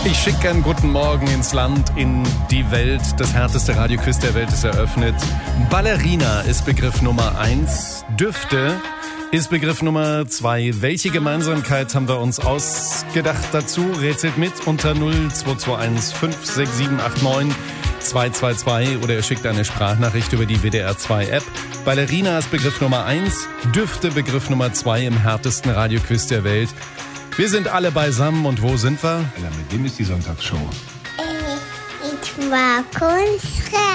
Ich schicke gern guten Morgen ins Land, in die Welt. Das härteste Radioquiz der Welt ist eröffnet. Ballerina ist Begriff Nummer 1. Düfte ist Begriff Nummer 2. Welche Gemeinsamkeit haben wir uns ausgedacht dazu? Rätselt mit unter 0221 56789 222 oder ihr schickt eine Sprachnachricht über die WDR 2 App. Ballerina ist Begriff Nummer 1. Düfte Begriff Nummer 2 im härtesten Radioquiz der Welt. Wir sind alle beisammen und wo sind wir? Mit wem ist die Sonntagsshow? Ich war Kunstrecht.